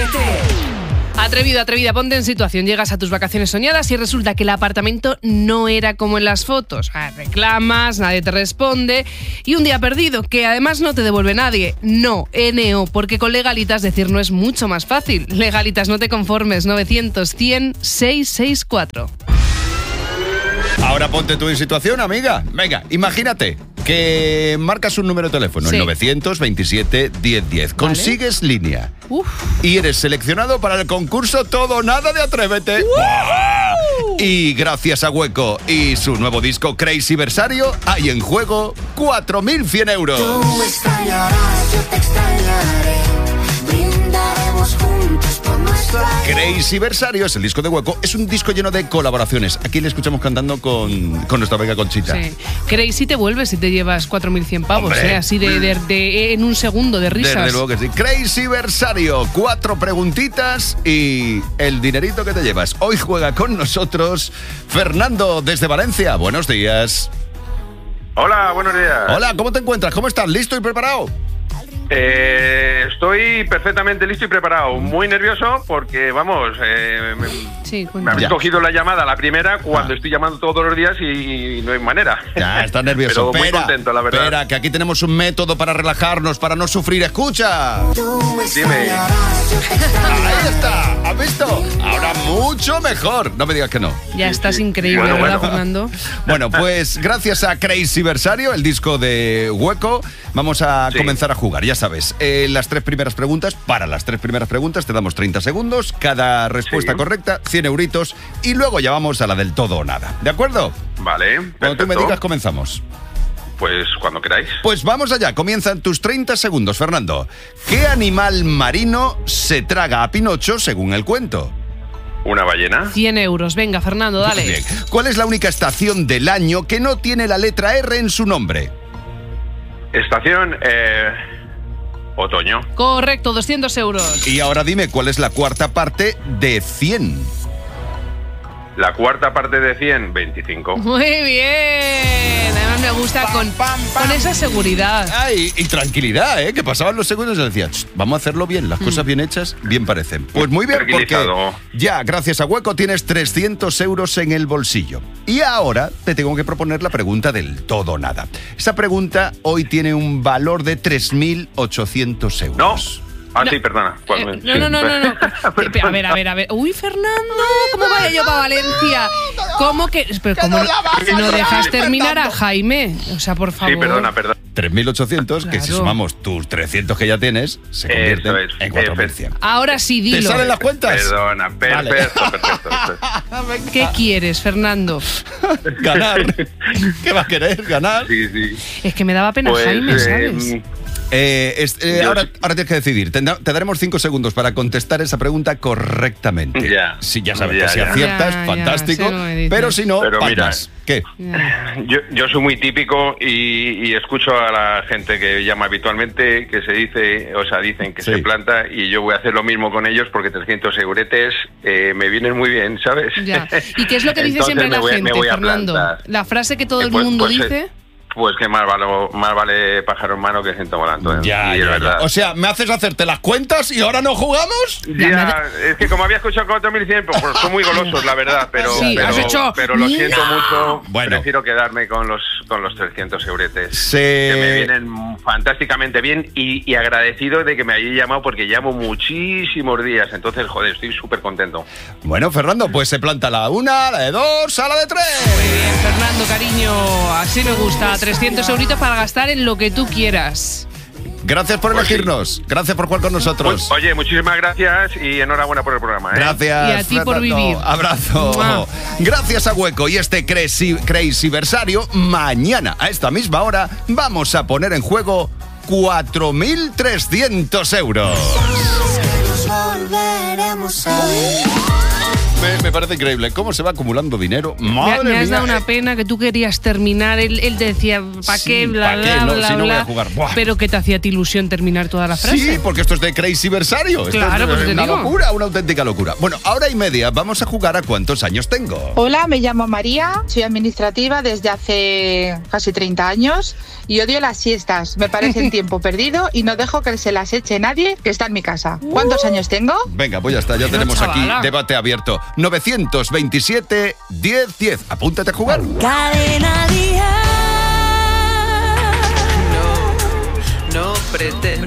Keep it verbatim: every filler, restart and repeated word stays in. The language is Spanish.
Atrevido, atrevida, ponte en situación. Llegas a tus vacaciones soñadas y resulta que el apartamento no era como en las fotos. Ah, reclamas, nadie te responde y un día perdido, que además no te devuelve nadie. No, N O, porque con Legalitas decir no es mucho más fácil. Legalitas, no te conformes. novecientos, cien, seiscientos sesenta y cuatro. Ahora ponte tú en situación, amiga. Venga, imagínate que marcas un número de teléfono, sí. El novecientos veintisiete diez diez. Consigues vale. línea. Uf. Y eres seleccionado para el concurso Todo o Nada de Atrévete. ¡Wow! Y gracias a Hueco y su nuevo disco Crazy Versario, hay en juego cuatro mil cien euros. Tú me extrañarás, yo te extrañaré. Brindaremos juntos por nuestra... Crazy Versario es el disco de Hueco. Es un disco lleno de colaboraciones. Aquí le escuchamos cantando con, con nuestra amiga Conchita. Sí. Crazy te vuelves si te llevas cuatro mil cien pavos, ¿eh? Así de, de, de en un segundo de risas. Desde luego que sí. Crazy Versario, cuatro preguntitas y el dinerito que te llevas. Hoy juega con nosotros Fernando desde Valencia. Buenos días. Hola, buenos días. Hola, ¿cómo te encuentras? ¿Cómo estás? ¿Listo y preparado? Eh, estoy perfectamente listo y preparado. Muy nervioso porque, vamos, eh, me, sí, me habéis cogido la llamada, la primera, cuando ah. estoy llamando todos los días y, y no hay manera. Ya, estás nervioso. Pero muy espera, contento, la verdad. Espera, que aquí tenemos un método para relajarnos, para no sufrir. ¡Escucha! Dime. Ahí está, ¿has visto? Ahora mucho mejor. No me digas que no. Ya sí, estás sí. increíble, bueno, ¿verdad, bueno. Fernando? Bueno, pues gracias a Crazy Versario, el disco de Hueco, vamos a sí. comenzar a jugar. Ya sabes, eh, las tres primeras preguntas, para las tres primeras preguntas te damos treinta segundos, cada respuesta sí. correcta, cien euritos, y luego ya vamos a la del todo o nada. ¿De acuerdo? Vale, perfecto. Cuando tú me digas, comenzamos. Pues cuando queráis. Pues vamos allá, comienzan tus treinta segundos, Fernando. ¿Qué animal marino se traga a Pinocho según el cuento? ¿Una ballena? cien euros, venga, Fernando, dale. Muy bien. ¿Cuál es la única estación del año que no tiene la letra R en su nombre? Estación, eh... otoño. Correcto, doscientos euros. Y ahora dime, ¿cuál es la cuarta parte de cien? La cuarta parte de cien, veinticinco. Muy bien. Además me gusta pam, con, pam, pam. con esa seguridad. Ay, y tranquilidad, ¿eh? Que pasaban los segundos y decía, vamos a hacerlo bien, las mm. cosas bien hechas, bien parecen. Pues muy bien, porque ya, gracias a Hueco, tienes trescientos euros en el bolsillo. Y ahora te tengo que proponer la pregunta del todo o nada. Esa pregunta hoy tiene un valor de tres mil ochocientos euros. No. Ah, no, sí, perdona. Eh, no, no, no, no, no. A ver, a ver, a ver. Uy, Fernando, ¿cómo vaya yo para Valencia? ¿Cómo que...? Pero ¿cómo no, no dejas terminar a Jaime? O sea, por favor. Sí, perdona, perdona. tres mil ochocientos, claro. Que si sumamos tus trescientos que ya tienes, se convierten es, en cuatro mil cien. Ahora sí, dilo. ¿Te salen las cuentas? Perdona, perfecto, vale. perfecto, perfecto. ¿Qué quieres, Fernando? Ganar. ¿Qué vas a querer? ¿Ganar? Sí, sí. Es que me daba pena pues, Jaime, ¿sabes? Eh, Eh, es, eh, ahora, ahora tienes que decidir. Te, te daremos cinco segundos para contestar esa pregunta correctamente. Ya. Si ya sabes ya, que si ya. aciertas, ya, fantástico. Ya, pero si no, pero mira, ¿qué? Yo, yo soy muy típico y, y escucho a la gente que llama habitualmente que se dice, o sea, dicen que sí. se planta, y yo voy a hacer lo mismo con ellos porque trescientos euretes eh, me vienen muy bien, ¿sabes? Ya. ¿Y qué es lo que dice siempre la voy, gente, Fernando? La frase que todo el pues, mundo pues, dice... Pues que más vale, más vale pájaro en mano que ciento volando. ¿eh? Ya, y ya, verdad. Ya. O sea, ¿me haces hacerte las cuentas y ahora no jugamos? Ya, ya es que como había escuchado cuatro mil cien, pues, pues son muy golosos, la verdad, pero, sí, pero, has hecho... pero lo siento no. mucho. Bueno. Prefiero quedarme con los con los trescientos euretes. Sí. Que me vienen fantásticamente bien y, y agradecido de que me hayáis llamado porque llamo muchísimos días. Entonces, joder, estoy súper contento. Bueno, Fernando, pues se planta la una, la de dos, a la de tres. Muy bien, Fernando, cariño. Así me gusta. trescientos euritos para gastar en lo que tú quieras. Gracias por pues elegirnos. Sí. Gracias por jugar con nosotros. Pues, oye, muchísimas gracias y enhorabuena por el programa. ¿eh? Gracias. Y a ti Fernando. por vivir. Abrazo. ¡Mua! Gracias a Hueco y este Crazy, Crazy Versario, mañana a esta misma hora vamos a poner en juego cuatro mil trescientos euros. Nos volveremos a ver. Me, me parece increíble cómo se va acumulando dinero. Madre me, me has mía. dado una pena que tú querías terminar. Él, él decía, ¿para Sí, qué? Bla, ¿pa' bla, qué? No, bla, si no voy bla. a jugar. Buah. Pero que te hacía a ti ilusión terminar toda la frase. Sí, porque esto es de Crazy Versario. Esto Claro, es pues te una digo. locura, una auténtica locura. Bueno, hora y media vamos a jugar a cuántos años tengo. Hola, me llamo María, soy administrativa desde hace casi treinta años y odio las siestas. Me parecen tiempo perdido y no dejo que se las eche nadie que está en mi casa. ¿Cuántos años tengo? Venga, pues ya está, ya Bueno, tenemos chavala. aquí debate abierto. novecientos veintisiete, diez, diez. Apúntate a jugar. Cadena Dial. No, no pretendo